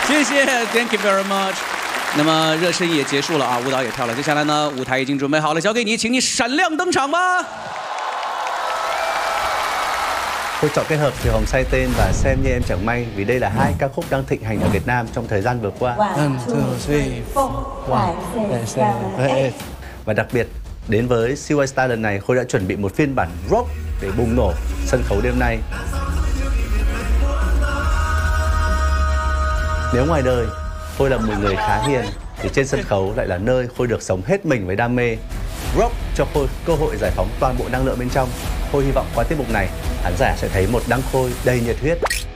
谢谢 ，Thank you very much。那么热身也结束了啊，舞蹈也跳了，接下来呢，舞台已经准备好了，交给你，请你闪亮登场吧。 Tôi chọn kết hợp Thiều Hồng Say Tên và Xem Như Em Chẳng May vì đây là hai ca khúc đang thịnh hành ở Việt Nam trong thời gian vừa qua. Và đặc biệt đến với CY Star lần này, Khôi đã chuẩn bị một phiên bản rock để bùng nổ sân khấu đêm nay. Nếu ngoài đời Khôi là một người khá hiền thì trên sân khấu lại là nơi Khôi được sống hết mình với đam mê. Rock cho Khôi cơ hội giải phóng toàn bộ năng lượng bên trong. Khôi hy vọng qua tiết mục này, khán giả sẽ thấy một Đăng Khôi đầy nhiệt huyết,